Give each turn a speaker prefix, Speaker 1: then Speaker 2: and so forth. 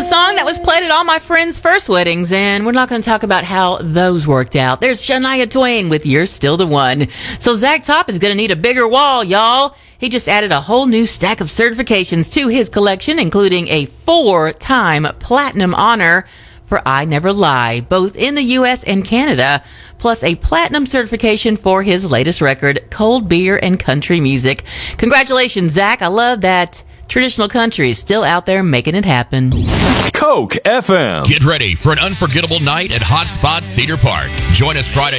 Speaker 1: the song that was played at all my friends' first weddings, and we're not going to talk about how those worked out. There's Shania Twain with You're Still the One. So Zach Top is going to need a bigger wall, y'all. He just added a whole new stack of certifications to his collection, including a 4-time platinum honor for I Never Lie, both in the U.S. and Canada, plus a platinum certification for his latest record, Cold Beer and Country Music. Congratulations, Zach. I love that traditional country is still out there making it happen.
Speaker 2: Coke FM.
Speaker 3: Get ready for an unforgettable night at Hot Spot Cedar Park. Join us Friday